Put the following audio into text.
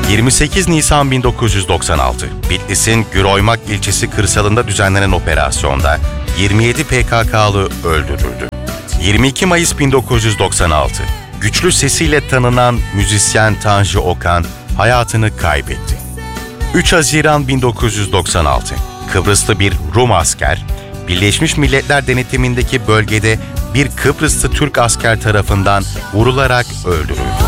28 Nisan 1996, Bitlis'in Güroymak ilçesi kırsalında düzenlenen operasyonda 27 PKK'lı öldürüldü. 22 Mayıs 1996, güçlü sesiyle tanınan müzisyen Tanju Okan hayatını kaybetti. 3 Haziran 1996, Kıbrıslı bir Rum asker, Birleşmiş Milletler denetimindeki bölgede bir Kıbrıslı Türk asker tarafından vurularak öldürüldü.